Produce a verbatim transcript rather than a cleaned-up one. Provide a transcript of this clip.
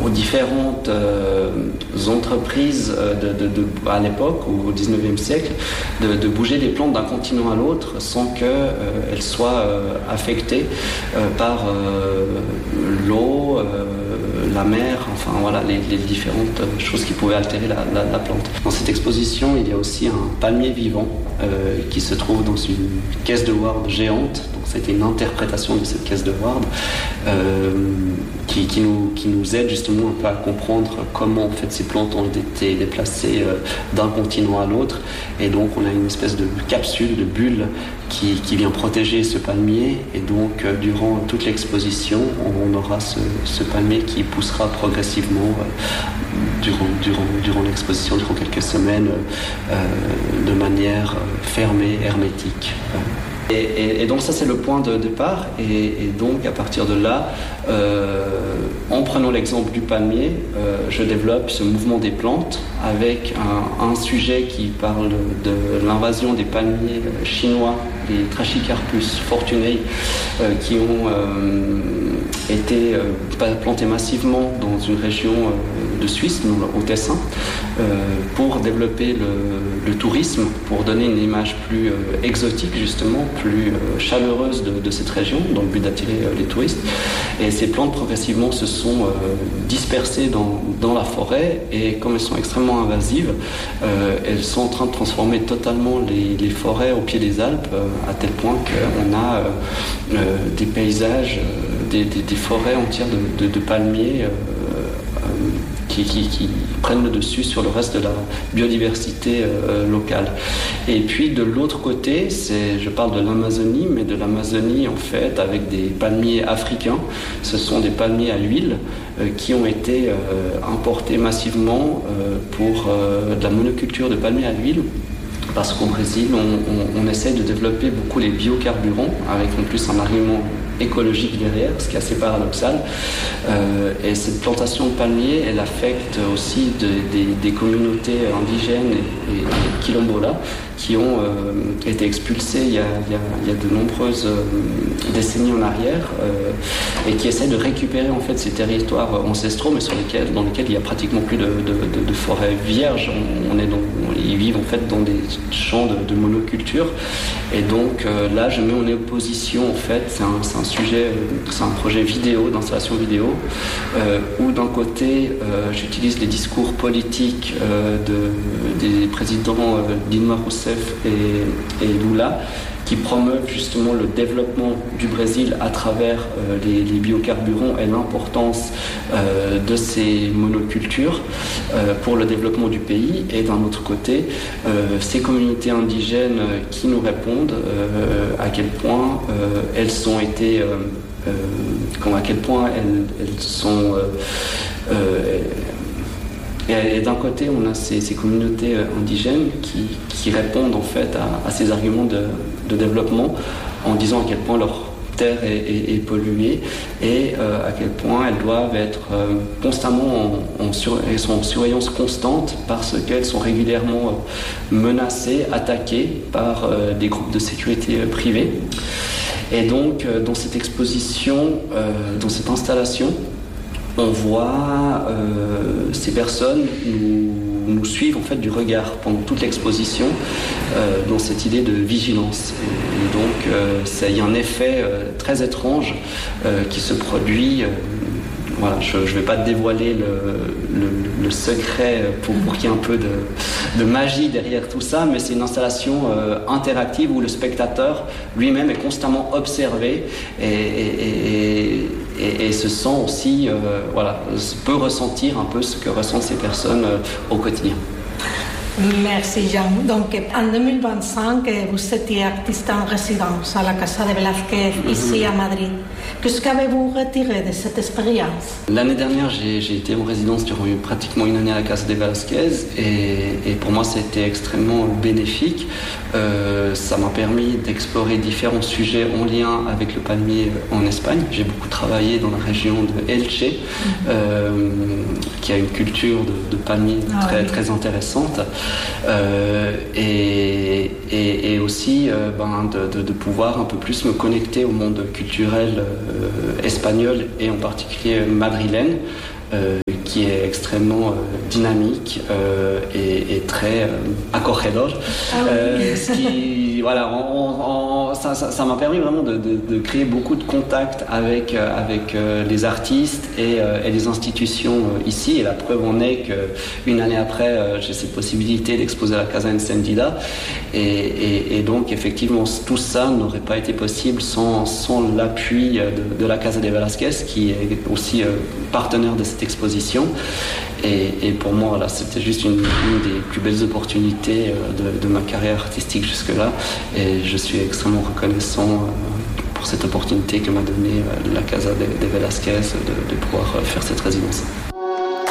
aux différentes euh, entreprises de, de, de, à l'époque, au dix-neuvième siècle, de, de bouger des plantes d'un continent à l'autre sans qu'elles euh, soient euh, affectées euh, par euh, l'eau, euh, la mer, enfin voilà, les, les différentes choses qui pouvaient altérer la, la, la plante. Dans cette exposition, il y a aussi un palmier vivant euh, qui se trouve dans une caisse de Ward géante. Donc c'était une interprétation de cette caisse de Ward euh, qui, qui, nous, qui nous aide justement un peu à comprendre comment en fait ces plantes ont été déplacées euh, d'un continent à l'autre. Et donc on a une espèce de capsule, de bulle qui, qui vient protéger ce palmier. Et donc euh, durant toute l'exposition, on, on aura ce, ce palmier qui poussera progressivement euh, durant, durant, durant l'exposition, durant quelques semaines, euh, de manière fermée, hermétique. Et, et, et donc ça c'est le point de départ et, et donc à partir de là, euh, en prenant l'exemple du palmier, euh, je développe ce mouvement des plantes avec un, un sujet qui parle de l'invasion des palmiers chinois, les Trachycarpus fortunei, euh, qui ont euh, été euh, plantés massivement dans une région euh, de Suisse, au Tessin, euh, pour développer le, le tourisme, pour donner une image plus euh, exotique justement, plus euh, chaleureuse de, de cette région, dans le but d'attirer euh, les touristes. Et ces plantes progressivement se sont euh, dispersées dans, dans la forêt et comme elles sont extrêmement invasives, euh, elles sont en train de transformer totalement les, les forêts au pied des Alpes, euh, à tel point qu'on a euh, euh, des paysages, euh, des, des, des forêts entières de, de, de palmiers euh, euh, qui, qui, qui prennent le dessus sur le reste de la biodiversité euh, locale. Et puis de l'autre côté, c'est, je parle de l'Amazonie, mais de l'Amazonie en fait avec des palmiers africains. Ce sont des palmiers à l'huile euh, qui ont été euh, importés massivement euh, pour euh, de la monoculture de palmiers à l'huile. Parce qu'au Brésil, on, on, on essaie de développer beaucoup les biocarburants, avec en plus un argument écologique derrière, ce qui est assez paradoxal. Euh, et cette plantation de palmiers, elle affecte aussi de, des, des communautés indigènes et, et, et quilombola qui ont euh, été expulsées il y, a, il, y a, il y a de nombreuses euh, décennies en arrière euh, et qui essaient de récupérer en fait ces territoires ancestraux, mais sur lesquels, dans lesquels il n'y a pratiquement plus de, de, de, de forêts vierges. On, on est dans, ils vivent en fait dans des champs de, de monoculture. Et donc euh, là, je mets en opposition en fait, c'est un, c'est un sujet, c'est un projet vidéo, d'installation vidéo, euh, où d'un côté, euh, j'utilise les discours politiques euh, de, des présidents euh, Dilma Rousseff et, et Lula, qui promeuvent justement le développement du Brésil à travers euh, les, les biocarburants et l'importance euh, de ces monocultures euh, pour le développement du pays. Et d'un autre côté, euh, ces communautés indigènes qui nous répondent euh, à quel point euh, elles ont été, euh, euh, à quel point elles, elles sont euh, euh, Et, et d'un côté, on a ces, ces communautés indigènes qui, qui répondent en fait à, à ces arguments de, de développement en disant à quel point leur terre est, est, est polluée et euh, à quel point elles doivent être euh, constamment en, en, sur, elles sont en surveillance constante parce qu'elles sont régulièrement menacées, attaquées par euh, des groupes de sécurité euh, privés. Et donc, euh, dans cette exposition, euh, dans cette installation, on voit euh, ces personnes nous, nous suivent en fait du regard pendant toute l'exposition euh, dans cette idée de vigilance. Et, et donc euh, il y a un effet euh, très étrange euh, qui se produit. Euh, voilà, je ne vais pas dévoiler le, le, le secret pour, pour qu'il y ait un peu de, de magie derrière tout ça, mais c'est une installation euh, interactive où le spectateur lui-même est constamment observé et, et, et, et, et se sent aussi, euh, voilà, peut ressentir un peu ce que ressentent ces personnes euh, au quotidien. Merci Jean. Donc en deux mille vingt-cinq, vous étiez artiste en résidence à la Casa de Velázquez ici à Madrid. Qu'est-ce qu'avez-vous retiré de cette expérience? L'année dernière, j'ai, j'ai été en résidence durant pratiquement une année à la Casa de Velázquez et, et pour moi, ça a été extrêmement bénéfique. Euh, ça m'a permis d'explorer différents sujets en lien avec le palmier en Espagne. J'ai beaucoup travaillé dans la région de Elche, euh, qui a une culture de, de palmier ah, très, oui. très intéressante. Euh, et, et, et aussi euh, ben, de, de, de pouvoir un peu plus me connecter au monde culturel euh, espagnol et en particulier madrilène, euh, qui est extrêmement euh, dynamique euh, et, et très euh, acogedor. Ah oui. euh, ce qui, voilà, on, on, ça, ça, ça m'a permis vraiment de, de, de créer beaucoup de contacts avec, euh, avec euh, les artistes et, euh, et les institutions euh, ici. Et la preuve en est qu'une année après, euh, j'ai cette possibilité d'exposer à la Casa Encendida. Et, et, et donc, effectivement, tout ça n'aurait pas été possible sans, sans l'appui de, de la Casa de Velázquez, qui est aussi euh, partenaire de cette exposition. Et, et pour moi, là, c'était juste une, une des plus belles opportunités euh, de, de ma carrière artistique jusque-là. Et je suis extrêmement reconnaissant euh, pour cette opportunité que m'a donnée euh, la Casa de, de Velázquez de, de pouvoir euh, faire cette résidence.